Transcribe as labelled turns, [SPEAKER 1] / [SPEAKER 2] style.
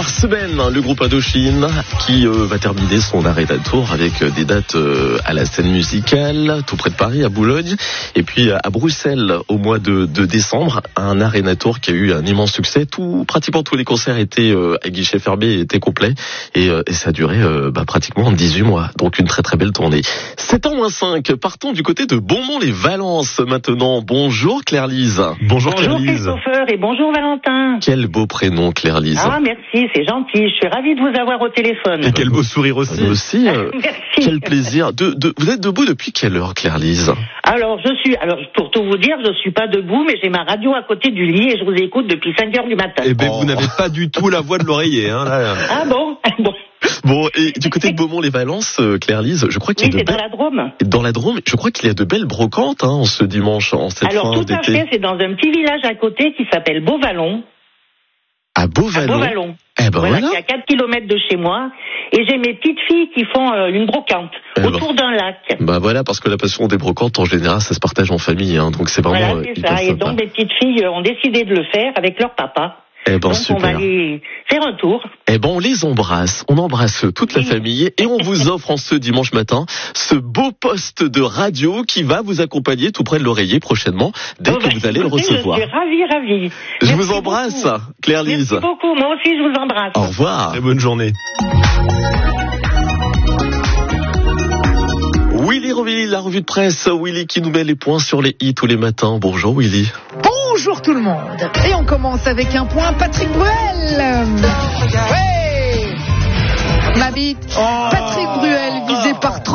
[SPEAKER 1] par semaine, le groupe Indochine qui va terminer son Arena Tour avec des dates à la scène musicale, tout près de Paris, à Boulogne, et puis à Bruxelles au mois de décembre. Un Arena Tour qui a eu un immense succès. Pratiquement tous les concerts étaient à guichet fermé, étaient complets, et ça a duré pratiquement 18 mois. Donc une très très belle tournée. 7h-5, partons du côté de Beaumont-les-Valences maintenant. Bonjour Claire-Lise.
[SPEAKER 2] Bonjour Christopher et bonjour Valentin.
[SPEAKER 1] Quel beau prénom Claire-Lise.
[SPEAKER 2] Ah merci, c'est gentil, je suis ravie de vous avoir au téléphone.
[SPEAKER 3] Et quel beau sourire aussi.
[SPEAKER 2] Merci.
[SPEAKER 1] Quel plaisir. Vous êtes debout depuis quelle heure Claire-Lise?
[SPEAKER 2] Alors pour tout vous dire, je suis pas debout, mais j'ai ma radio à côté du lit et je vous écoute depuis 5h du matin.
[SPEAKER 3] Eh ben vous n'avez pas du tout la voix de l'oreiller, hein, là.
[SPEAKER 2] Ah bon.
[SPEAKER 1] Bon, et du côté de Beaumont-les-Valences, Claire-Lise, je crois qu'il y a
[SPEAKER 2] dans la Drôme.
[SPEAKER 1] Dans la Drôme, je crois qu'il y a de belles brocantes en ce dimanche, en cette fin d'été.
[SPEAKER 2] Alors tout à fait, c'est dans un petit village à côté qui s'appelle Beauvallon.
[SPEAKER 1] À Beauvallon.
[SPEAKER 2] Eh ben voilà. Qui est à 4 km de chez moi. Et j'ai mes petites filles qui font une brocante autour d'un lac.
[SPEAKER 1] Bah voilà, parce que la passion des brocantes, en général, ça se partage en famille, hein, donc c'est vraiment
[SPEAKER 2] voilà, c'est ça. Et donc mes petites filles ont décidé de le faire avec leur papa. Donc
[SPEAKER 1] super.
[SPEAKER 2] On va aller faire un tour.
[SPEAKER 1] On les embrasse, on embrasse toute la famille et on vous offre en ce dimanche matin ce beau poste de radio qui va vous accompagner tout près de l'oreiller prochainement dès que vous allez le recevoir.
[SPEAKER 2] Je suis ravie.
[SPEAKER 1] Je vous embrasse, Claire-Lise.
[SPEAKER 2] Merci beaucoup, moi aussi je vous embrasse.
[SPEAKER 1] Au revoir.
[SPEAKER 3] Très bonne journée.
[SPEAKER 1] Willy, la revue de presse. Willy qui nous met les points sur les i tous les matins. Bonjour Willy.
[SPEAKER 4] Bonjour tout le monde. Et on commence avec un point Patrick Bruel. Ouais. Ma bite. Patrick Bruel visé par